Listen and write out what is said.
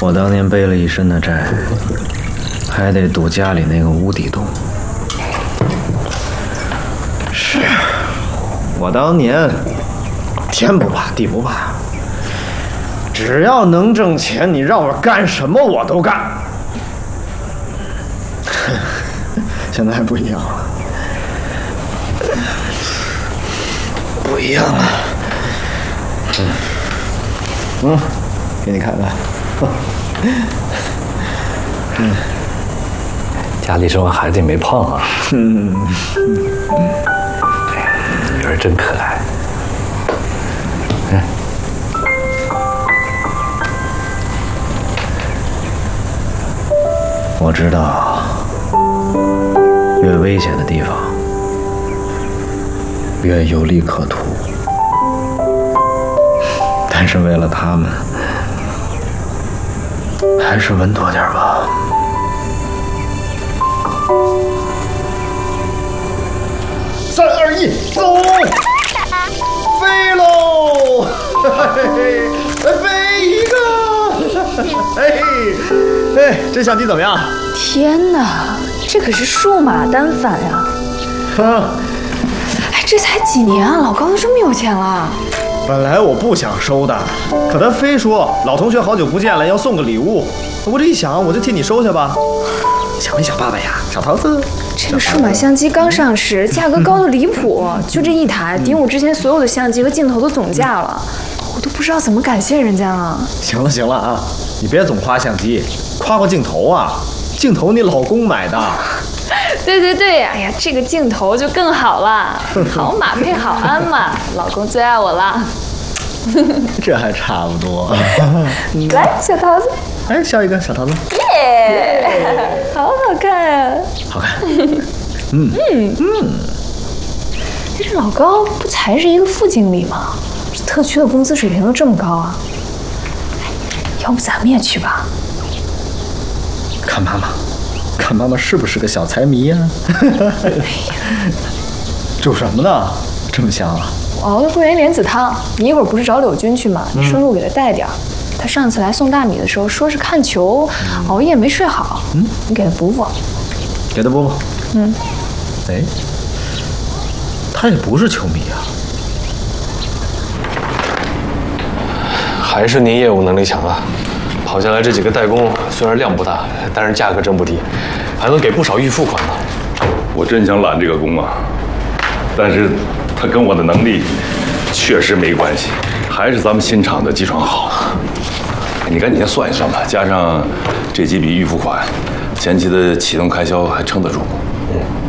我当年背了一身的债，还得赌家里那个无底洞。是，我当年天不怕地不怕，只要能挣钱，你让我干什么我都干。现在还不一样了，不一样了。给你看看。 家里生完孩子也没胖啊。女儿真可爱。 我知道，越危险的地方，越有利可图。但是为了他们，还是稳妥点吧。3、2、1，走！飞喽！飞一个！哎，这相机怎么样？ 天哪，这可是数码单反呀！哎，这才几年啊，老高都这么有钱了。 本来我不想收的，可他非说老同学好久不见了，要送个礼物。我这一想，我就替你收下吧。想没想爸爸呀，小桃子？ 这个数码相机刚上市，价格高的离谱，就这一台顶我之前所有的相机和镜头的总价了，我都不知道怎么感谢人家了。 行了啊，你别总夸相机，夸夸镜头啊！镜头你老公买的。 对，哎呀，这个镜头就更好了，好马配好鞍嘛，老公最爱我了。 这还差不多。 来，小桃子， 哎，笑一个，小桃子。 耶，好好看啊！ 好看。 这老高不才是一个副经理吗？特区的工资水平都这么高啊！要不咱们也去吧？ 看妈妈是不是个小财迷呀？煮什么呢？这么香啊！ 我熬的桂圆莲子汤，你一会儿不是找柳军去吗？你顺路给他带点儿。他上次来送大米的时候说是看球，熬夜没睡好。你给他补补。 给他补补。哎，他也不是球迷啊。 还是您业务能力强啊！跑下来这几个代工，虽然量不大，但是价格真不低，还能给不少预付款呢。 我真想揽这个工啊，但是它跟我的能力确实没关系，还是咱们新厂的机床好。你赶紧先算一算吧，加上这几笔预付款，前期的启动开销还撑得住。